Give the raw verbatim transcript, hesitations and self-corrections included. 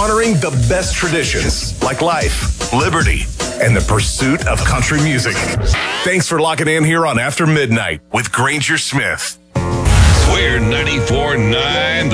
honoring the best traditions like life, liberty, and the pursuit of country music. Thanks for locking in here on After Midnight with Granger Smith. We're ninety-four point nine